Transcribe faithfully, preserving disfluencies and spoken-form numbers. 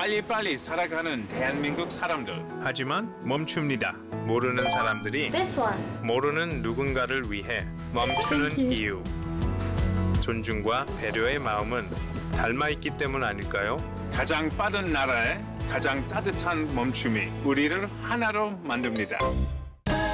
빨리빨리 살아가는 대한민국 사람들. 하지만 멈춥니다. 모르는 사람들이 This one. 모르는 누군가를 위해 멈추는 이유. 존중과 배려의 마음은 닮아있기 때문 아닐까요? 가장 빠른 나라에 가장 따뜻한 멈춤이 우리를 하나로 만듭니다.